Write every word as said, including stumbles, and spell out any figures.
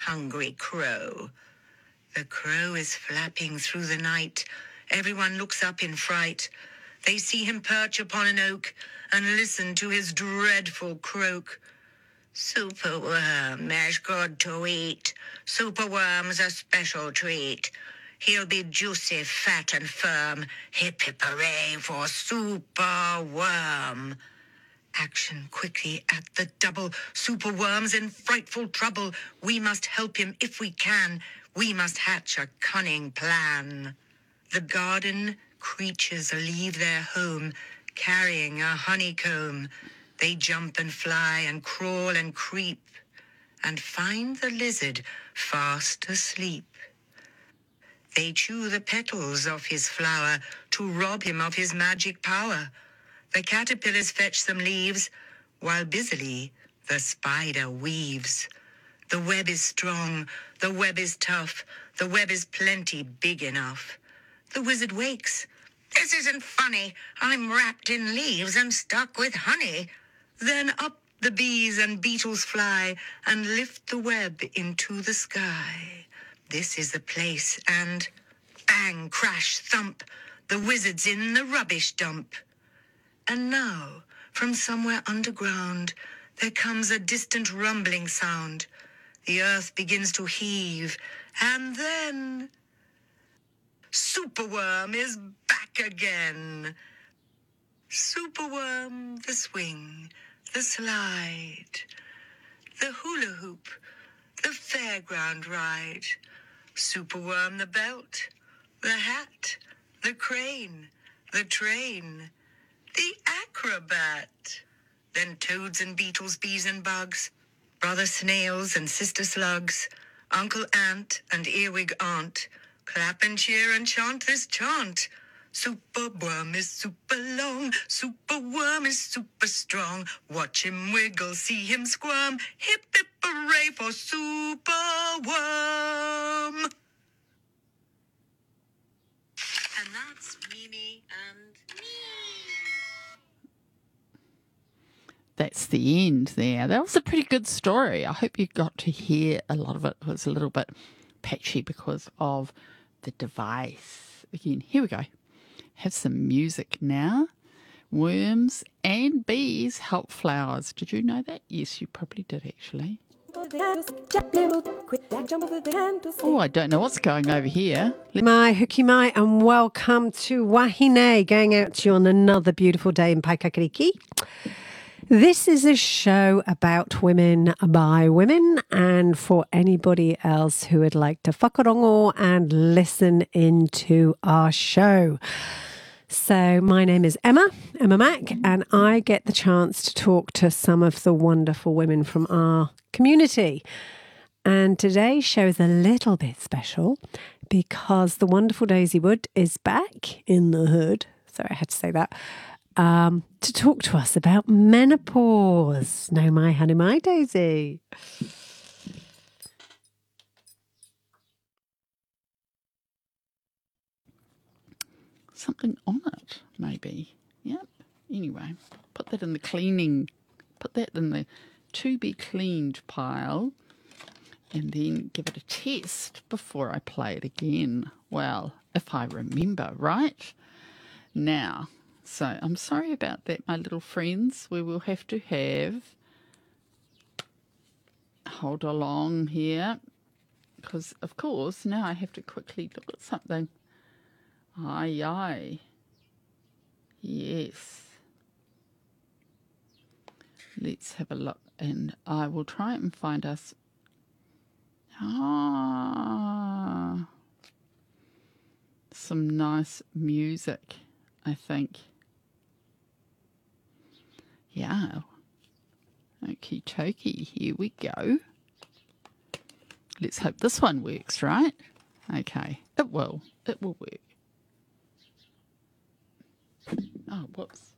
hungry crow. The crow is flapping through the night. Everyone looks up in fright. They see him perch upon an oak and listen to his dreadful croak. Superworm is good to eat. Superworm's a special treat. He'll be juicy, fat and firm. Hip hip hooray for Superworm. Action quickly at the double. Superworm's in frightful trouble. We must help him if we can. We must hatch a cunning plan. The garden creatures leave their home, carrying a honeycomb. They jump and fly and crawl and creep, and find the lizard fast asleep. They chew the petals of his flower to rob him of his magic power. The caterpillars fetch some leaves, while busily the spider weaves. The web is strong, the web is tough, the web is plenty big enough. The wizard wakes. This isn't funny. I'm wrapped in leaves and stuck with honey. Then up the bees and beetles fly and lift the web into the sky. This is the place, and bang, crash, thump, the wizard's in the rubbish dump. And now, from somewhere underground, there comes a distant rumbling sound. The earth begins to heave, and then Superworm is back again. Superworm, the swing, the slide, the hula hoop, the fairground ride. Superworm, the belt, the hat, the crane, the train, the acrobat. Then toads and beetles, bees and bugs, brother snails and sister slugs, Uncle Ant and earwig aunt, clap and cheer and chant this chant. Superworm is super long, superworm is super strong. Watch him wiggle, see him squirm. Hip hip hooray for Superworm. And that's Mimi and me. That's the end there. That was a pretty good story. I hope you got to hear a lot of it. It was a little bit patchy because of the device. Again, here we go. Have some music now. Worms and bees help flowers. Did you know that? Yes, you probably did actually. Oh, I don't know what's going over here. My hooky mai, and welcome to Wahine, going out to you on another beautiful day in Paikakiriki. This is a show about women by women, and for anybody else who would like to whakarongo and listen into our show. So my name is Emma, Emma Mack, and I get the chance to talk to some of the wonderful women from our community. And today's show is a little bit special because the wonderful Daisy Wood is back in the hood. Sorry, I had to say that. Um, to talk to us about menopause. No, my honey, my Daisy. Something on it, maybe. Yep. Anyway, put that in the cleaning, put that in the to be cleaned pile, and then give it a test before I play it again. Well, if I remember, right? Now, so I'm sorry about that, my little friends. We will have to have, hold along here, because of course now I have to quickly look at something. Aye, aye. Yes. Let's have a look, and I will try and find us. Ah, some nice music, I think. Yeah. Okie dokie, here we go. Let's hope this one works, right? Okay, it will. It will work. Oh, whoops.